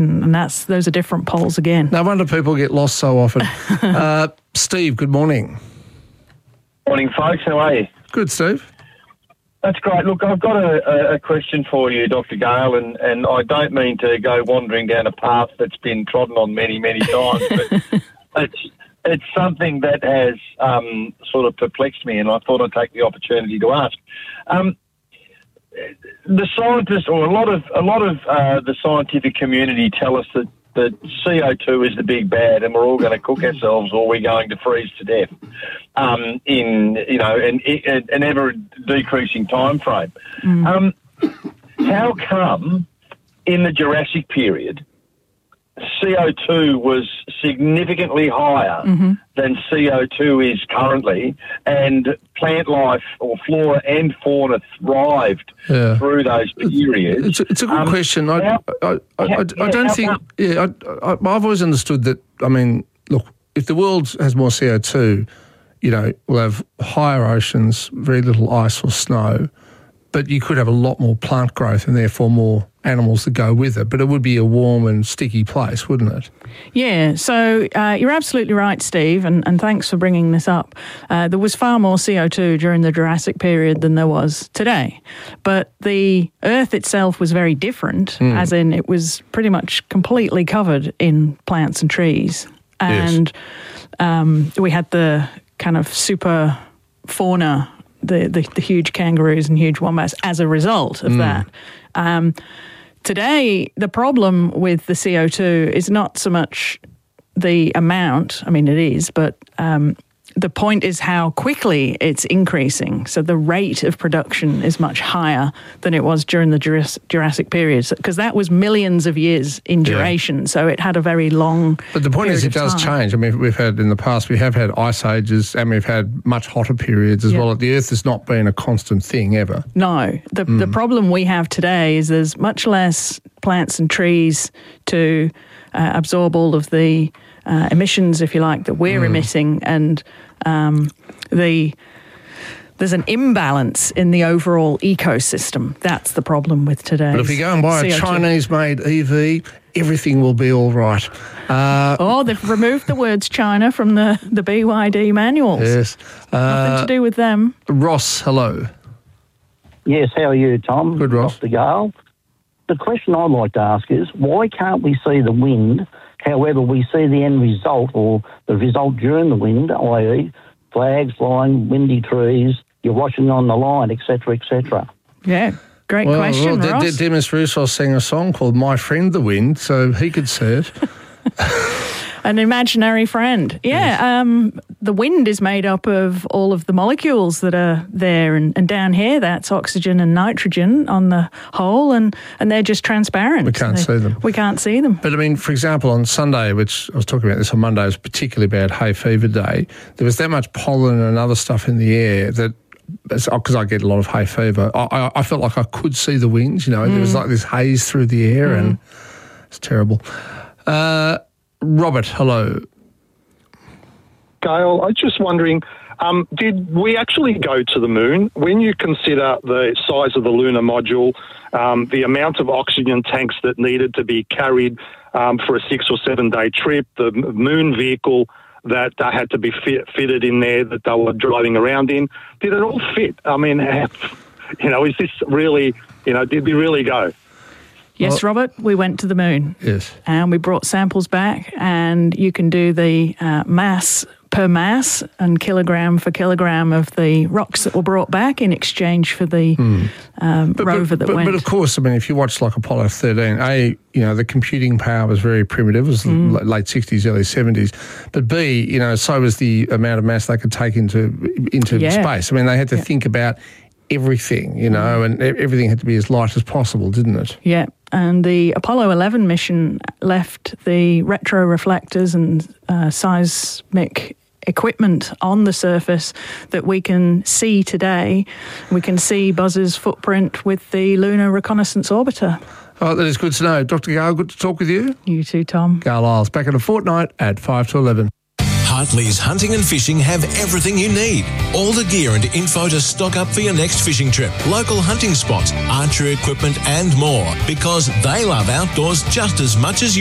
And those are different poles again. No wonder people get lost so often. Steve, good morning. Morning, folks. How are you? Good, Steve. That's great. Look, I've got a question for you, Dr. Gale, and I don't mean to go wandering down a path that's been trodden on many, many times, but it's something that has sort of perplexed me, and I thought I'd take the opportunity to ask. The scientists, or a lot of the scientific community, tell us that CO2 is the big bad, and we're all going to cook ourselves, or we're going to freeze to death in an ever decreasing time frame. How come in the Jurassic period CO2 was significantly higher than CO2 is currently, and plant life, or flora and fauna, thrived through those periods? It's a good question. I've always understood that, I mean, look, if the world has more CO2, we'll have higher oceans, very little ice or snow, but you could have a lot more plant growth and therefore more animals that go with it. But it would be a warm and sticky place, wouldn't it? Yeah, so you're absolutely right, Steve, and thanks for bringing this up. There was far more CO2 during the Jurassic period than there was today. But the Earth itself was very different, as in it was pretty much completely covered in plants and trees. And we had the kind of super fauna, the huge kangaroos and huge wombats as a result of that. Today, the problem with the CO2 is not so much the amount, I mean it is, but the point is how quickly it's increasing. So the rate of production is much higher than it was during the Jurassic period, because that was millions of years in duration. So it had a very long But the point is it does change. I mean, we have had ice ages, and we've had much hotter periods as well. The Earth has not been a constant thing ever. No. The problem we have today is there's much less plants and trees to absorb all of the emissions, if you like, that we're emitting, and there's an imbalance in the overall ecosystem. That's the problem with today. But if you go and buy a Chinese-made EV, everything will be all right. They've removed the words China from the BYD manuals. Yes. Nothing to do with them. Ross, hello. Yes, how are you, Tom? Good, Ross. Dr. Gale. The question I'd like to ask is, why can't we see the wind? However, we see the end result, or the result during the wind, i.e. flags flying, windy trees, you're watching on the line, etc., etc. Yeah, great question, Ross. Demis Roussos sang a song called My Friend the Wind, so he could see it. An imaginary friend. Yeah, the wind is made up of all of the molecules that are there, and down here that's oxygen and nitrogen on the whole, and they're just transparent. We can't see them. We can't see them. But I mean, for example, on Sunday, which I was talking about this on Monday, it was a particularly bad hay fever day, there was that much pollen and other stuff in the air that, because I get a lot of hay fever, I felt like I could see the winds, there was like this haze through the air, and it's terrible. Robert, hello. Gail, I was just wondering, did we actually go to the moon? When you consider the size of the lunar module, the amount of oxygen tanks that needed to be carried for a 6 or 7 day trip, the moon vehicle that had to be fitted in there that they were driving around in, did it all fit? I mean, is this really, did we really go? Yes, Robert, we went to the moon. Yes. And we brought samples back, and you can do the mass per mass and kilogram for kilogram of the rocks that were brought back in exchange for the rover that went. But of course, I mean, if you watch like Apollo 13, the computing power was very primitive. It was late 60s, early 70s. But B, so was the amount of mass they could take into space. I mean, they had to think about everything, and everything had to be as light as possible, didn't it? Yeah. And the Apollo 11 mission left the retroreflectors and seismic equipment on the surface that we can see today. We can see Buzz's footprint with the Lunar Reconnaissance Orbiter. Oh, that is good to know. Dr. Gale, good to talk with you. You too, Tom. Gail Isles, back in a fortnight at 5 to 11. Hartley's Hunting and Fishing have everything you need. All the gear and info to stock up for your next fishing trip, local hunting spots, archery equipment and more, because they love outdoors just as much as you.